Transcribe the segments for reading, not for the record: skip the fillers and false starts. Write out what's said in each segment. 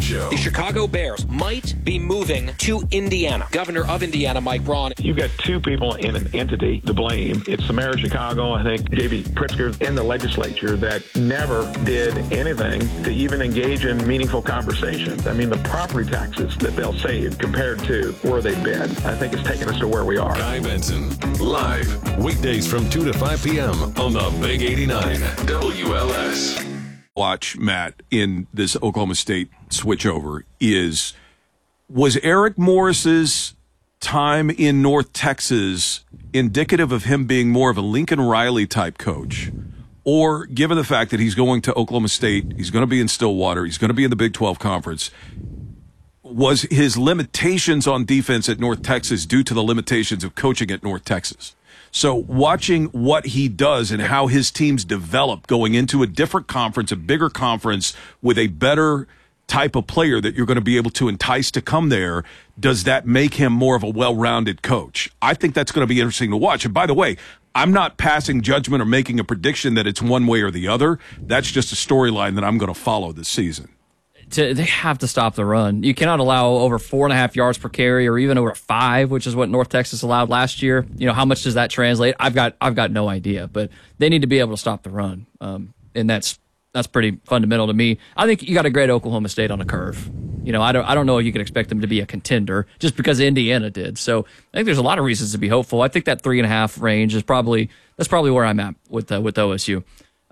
Show. The Chicago Bears might be moving to Indiana. Governor of Indiana, Mike Braun. You've got two people in an entity to blame. It's the mayor of Chicago, I think, J.B. Pritzker, in the legislature that never did anything to even engage in meaningful conversations. I mean, the property taxes that they'll save compared to where they've been, I think it's taken us to where we are. Guy Benson, live, weekdays from 2 to 5 p.m. on the Big 89 WLS. Watch, Matt, in this Oklahoma State switchover was Eric Morris's time in North Texas indicative of him being more of a Lincoln Riley type coach? Or given the fact that he's going to Oklahoma State, he's going to be in Stillwater, he's going to be in the Big 12 Conference, was his limitations on defense at North Texas due to the limitations of coaching at North Texas? So watching what he does and how his teams develop going into a different conference, a bigger conference with a better type of player that you're going to be able to entice to come there, does that make him more of a well-rounded coach? I think that's going to be interesting to watch. And by the way, I'm not passing judgment or making a prediction that it's one way or the other. That's just a storyline that I'm going to follow this season. They have to stop the run. You cannot allow over 4.5 yards per carry or even over 5, which is what North Texas allowed last year. You know, how much does that translate? I've got no idea, but they need to be able to stop the run. And that's pretty fundamental to me. I think you got to grade Oklahoma State on a curve. You know, I don't know if you can expect them to be a contender just because Indiana did. So I think there's a lot of reasons to be hopeful. I think that 3.5 range is probably where I'm at with OSU.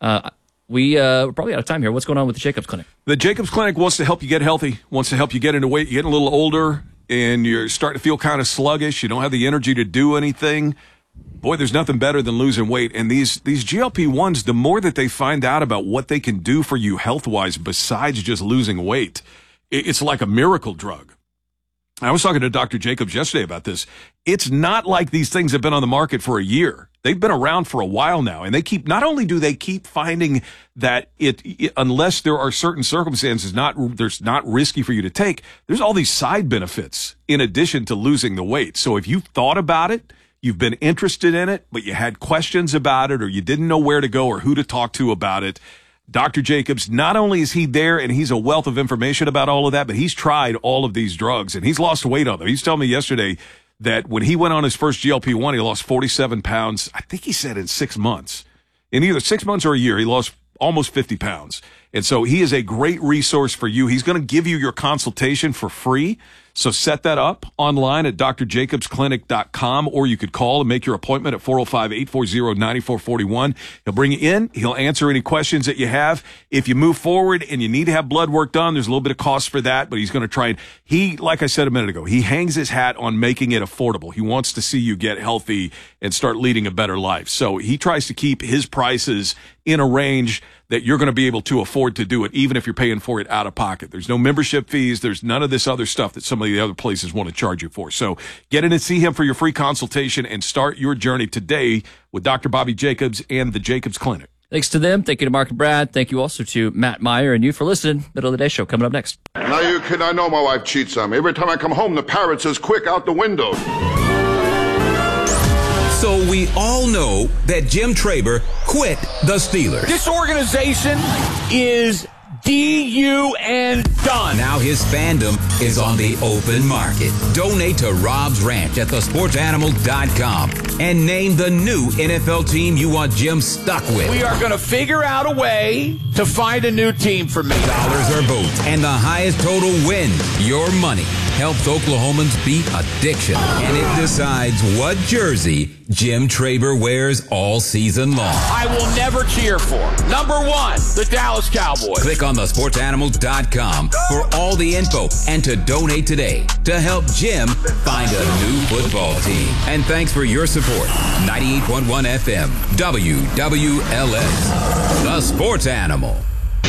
We're probably out of time here. What's going on with the Jacobs Clinic? The Jacobs Clinic wants to help you get healthy, wants to help you get into weight. You're getting a little older, and you're starting to feel kind of sluggish. You don't have the energy to do anything. Boy, there's nothing better than losing weight. And these GLP-1s, the more that they find out about what they can do for you health-wise besides just losing weight, it's like a miracle drug. I was talking to Dr. Jacobs yesterday about this. It's not like these things have been on the market for a year. They've been around for a while now, and not only do they keep finding that it unless there are certain circumstances, there's not risky for you to take, there's all these side benefits in addition to losing the weight. So if you've thought about it, you've been interested in it, but you had questions about it, or you didn't know where to go or who to talk to about it, Dr. Jacobs, not only is he there and he's a wealth of information about all of that, but he's tried all of these drugs and he's lost weight on them. He's telling me yesterday that when he went on his first GLP-1, he lost 47 pounds. I think he said in 6 months. In either 6 months or a year, he lost almost 50 pounds. And so he is a great resource for you. He's going to give you your consultation for free. So set that up online at drjacobsclinic.com, or you could call and make your appointment at 405-840-9441. He'll bring you in. He'll answer any questions that you have. If you move forward and you need to have blood work done, there's a little bit of cost for that, but he's going to try and like I said a minute ago, he hangs his hat on making it affordable. He wants to see you get healthy and start leading a better life. So he tries to keep his prices in a range that you're going to be able to afford to do it, even if you're paying for it out of pocket. There's no membership fees. There's none of this other stuff that some of the other places want to charge you for. So get in and see him for your free consultation and start your journey today with Dr. Bobby Jacobs and the Jacobs Clinic. Thanks to them. Thank you to Mark and Brad. Thank you also to Matt Meyer and you for listening. Middle of the Day Show coming up next. Now, you kid, I know my wife cheats on me. Every time I come home, the parrot says, "Quick, out the window." So we all know that Jim Traber quit the Steelers. This organization is D-U-N done. Now his fandom is on the open market. Donate to Rob's Ranch at thesportsanimal.com and name the new NFL team you want Jim stuck with. We are going to figure out a way to find a new team for me. Dollars or votes, and the highest total wins. Your money helps Oklahomans beat addiction, and it decides what jersey Jim Traber wears all season long. I will never cheer for number 1, the Dallas Cowboys. Click on thesportsanimal.com for all the info and to donate today to help Jim find a new football team. And thanks for your support. 98.1 FM, WWLS, The Sports Animal.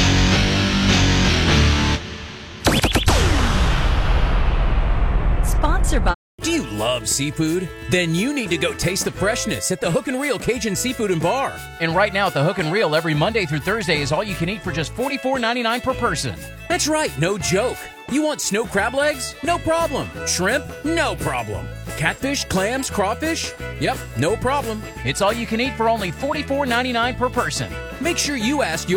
Sponsored by... Do you love seafood? Then you need to go taste the freshness at the Hook and Reel Cajun Seafood and Bar. And right now at the Hook and Reel, every Monday through Thursday is all you can eat for just $44.99 per person. That's right, no joke. You want snow crab legs? No problem. Shrimp? No problem. Catfish, clams, crawfish? Yep, no problem. It's all you can eat for only $44.99 per person. Make sure you ask your